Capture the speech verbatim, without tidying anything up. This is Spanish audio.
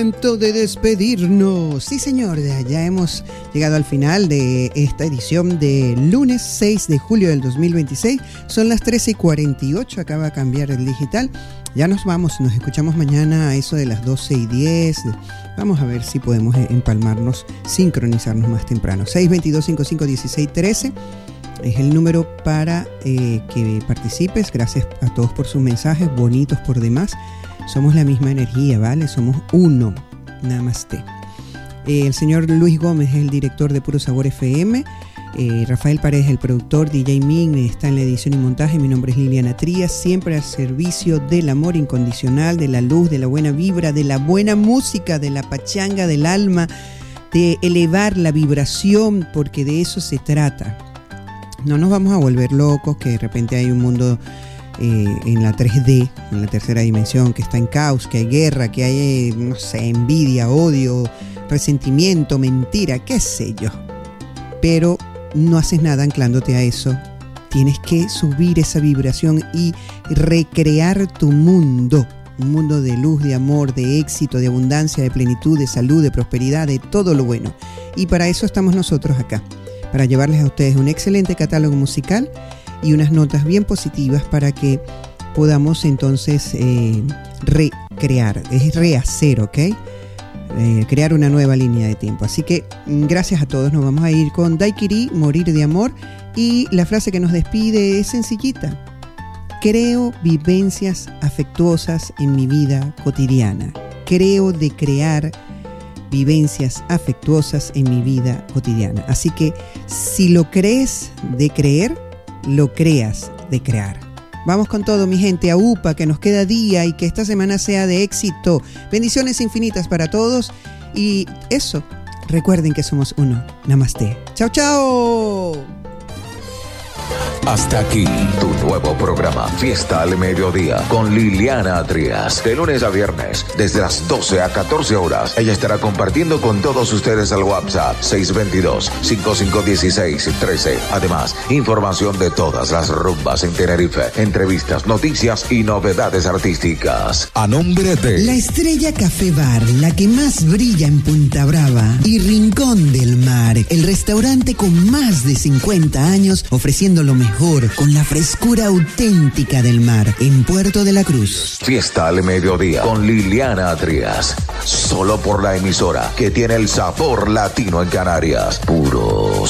Momento de despedirnos. Sí, señor, ya hemos llegado al final de esta edición de lunes seis de julio del dos mil veintiséis. Son las trece y cuarenta y ocho, acaba de cambiar el digital. Ya nos vamos, nos escuchamos mañana a eso de las doce y diez. Vamos a ver si podemos empalmarnos, sincronizarnos más temprano. seis dos dos, cinco cinco uno seis uno tres es el número para eh, que participes. Gracias a todos por sus mensajes, bonitos por demás. Somos la misma energía, ¿vale? Somos uno. Namaste. Eh, el señor Luis Gómez es el director de Puro Sabor F M. Eh, Rafael Paredes, el productor. D J Min está en la edición y montaje. Mi nombre es Liliana Trías, siempre al servicio del amor incondicional, de la luz, de la buena vibra, de la buena música, de la pachanga del alma, de elevar la vibración, porque de eso se trata. No nos vamos a volver locos, que de repente hay un mundo eh, en la tres D, en la tercera dimensión, que está en caos, que hay guerra, que hay, no sé, envidia, odio, resentimiento, mentira, qué sé yo. Pero no haces nada anclándote a eso. Tienes que subir esa vibración y recrear tu mundo. Un mundo de luz, de amor, de éxito, de abundancia, de plenitud, de salud, de prosperidad, de todo lo bueno. Y para eso estamos nosotros acá, para llevarles a ustedes un excelente catálogo musical y unas notas bien positivas para que podamos entonces eh, recrear, es rehacer, ¿ok? Eh, crear una nueva línea de tiempo. Así que gracias a todos, nos vamos a ir con Daiquiri, Morir de Amor, y la frase que nos despide es sencillita: creo vivencias afectuosas en mi vida cotidiana. Creo de crear vivencias afectuosas en mi vida cotidiana. Así que si lo crees de creer, lo creas de crear. Vamos con todo, mi gente, a UPA, que nos queda día y que esta semana sea de éxito. Bendiciones infinitas para todos y eso, recuerden que somos uno. Namaste. Chao, chao. Hasta aquí tu nuevo programa Fiesta al Mediodía con Liliana Trías. De lunes a viernes, desde las doce a catorce horas, ella estará compartiendo con todos ustedes al WhatsApp seis dos dos, cinco cinco uno seis uno tres. Además, información de todas las rumbas en Tenerife, entrevistas, noticias y novedades artísticas. A nombre de La Estrella Café Bar, la que más brilla en Punta Brava y Rincón del Mar, el restaurante con más de cincuenta años ofreciendo lo mejor con la frescura auténtica del mar en Puerto de la Cruz. Fiesta al Mediodía con Liliana Trías. Solo por la emisora que tiene el sabor latino en Canarias. Puros